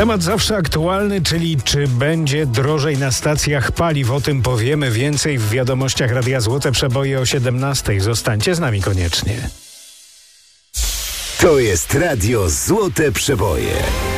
Temat zawsze aktualny, czyli czy będzie drożej na stacjach paliw. O tym powiemy więcej w wiadomościach Radia Złote Przeboje o 17:00. Zostańcie z nami koniecznie. To jest Radio Złote Przeboje.